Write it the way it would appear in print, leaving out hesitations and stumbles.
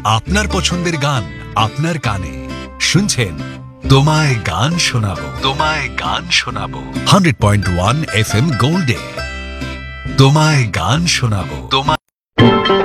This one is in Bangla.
আপনার পছন্দের গান আপনার কানে শুনছেন তোমায় গান শোনাবো, তোমায় গান শোনাবো 100.1 FM গোল্ডে তোমায় গান শোনাবো, তোমায়